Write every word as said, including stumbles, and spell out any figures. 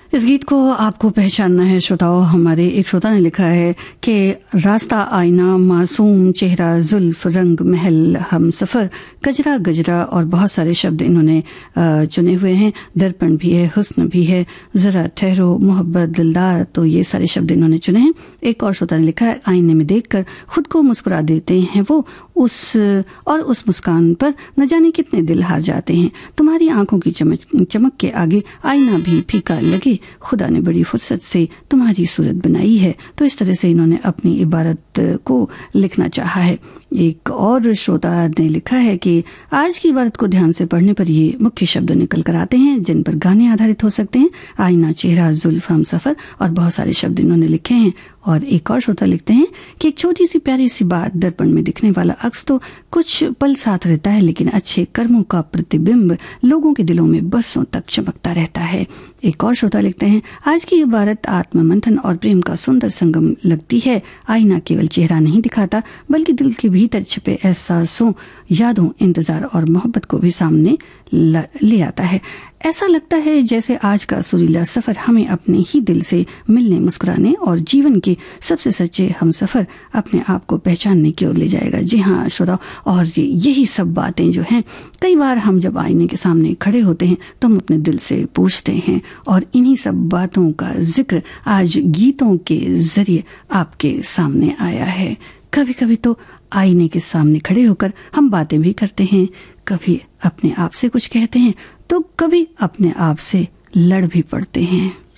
इस गीत को आपको पहचानना है श्रोताओं। हमारे एक श्रोता ने लिखा है कि रास्ता आईना, मासूम चेहरा, जुल्फ, रंग महल, हम सफर, गजरा गजरा और बहुत सारे शब्द इन्होंने चुने हुए हैं। दर्पण भी है, हुस्न भी है, जरा ठहरो, मोहब्बत, दिलदार, तो ये सारे शब्द इन्होंने चुने हैं। एक और श्रोता ने लिखा है, आईने में देखकर खुद को मुस्कुरा देते हैं वो, उस और उस मुस्कान पर न जाने कितने दिल हार जाते हैं। तुम्हारी आंखों की चमक चमक के आगे आईना भी फीका लगे, खुदा ने बड़ी फुर्सत से तुम्हारी सूरत बनाई है। तो इस तरह से इन्होंने अपनी इबारत को लिखना चाहा है। एक और श्रोता ने लिखा है कि आज की इबारत को ध्यान से पढ़ने पर ये मुख्य शब्द निकल कर आते हैं जिन पर गाने आधारित हो सकते हैं। आईना, चेहरा, जुल्फ, हम सफर और बहुत सारे शब्द इन्होंने लिखे हैं। और एक और श्रोता लिखते हैं कि एक छोटी सी प्यारी सी बात, दर्पण में दिखने वाला अक्स तो कुछ पल साथ रहता है, लेकिन अच्छे कर्मों का प्रतिबिंब लोगों के दिलों में बरसों तक चमकता रहता है। एक और श्रोता लिखते हैं, आज की इबारत आत्म मंथन और प्रेम का सुंदर संगम लगती है। आईना केवल चेहरा नहीं दिखाता, बल्कि दिल के भीतर छिपे एहसासों, यादों, इंतजार और मोहब्बत को भी सामने ले आता है। ऐसा लगता है जैसे आज का सुरीला सफर हमें अपने ही दिल से मिलने, मुस्कुराने और जीवन के सबसे सच्चे हम सफर अपने आप को पहचानने की ओर ले जाएगा। जी हाँ श्रोता, और यही सब बातें जो हैं, कई बार हम जब आईने के सामने खड़े होते हैं तो हम अपने दिल से पूछते हैं, और इन्हीं सब बातों का जिक्र आज गीतों के जरिए आपके सामने आया है। कभी कभी तो आईने के सामने खड़े होकर हम बातें भी करते हैं, कभी अपने आप से कुछ कहते हैं, तो कभी अपने आप से लड़ भी पड़ते हैं।